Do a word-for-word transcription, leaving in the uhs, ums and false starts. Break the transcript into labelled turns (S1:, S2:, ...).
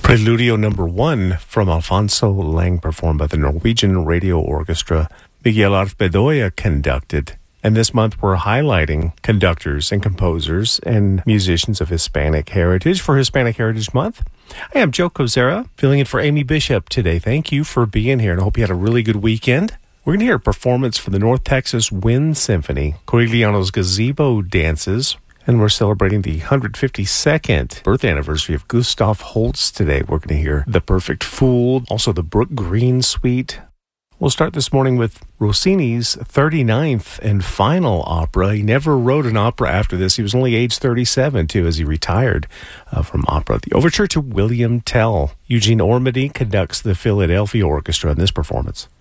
S1: Preludio number one from Alfonso Lang, performed by the Norwegian Radio Orchestra. Miguel Arf-Bedoya conducted. And this month we're highlighting conductors and composers and musicians of Hispanic heritage for Hispanic Heritage Month. I am Joe Kozera, filling in for Amy Bishop today. Thank you for being here, and I hope you had a really good weekend. We're going to hear a performance from the North Texas Wind Symphony, Corigliano's Gazebo Dances, and we're celebrating the one hundred fifty-second birth anniversary of Gustav Holst today. We're going to hear The Perfect Fool, also the Brook Green Suite. We'll start this morning with Rossini's thirty-ninth and final opera. He never wrote an opera after this. He was only age thirty-seven, too, as he retired uh, from opera. The Overture to William Tell. Eugene Ormandy conducts the Philadelphia Orchestra in this performance.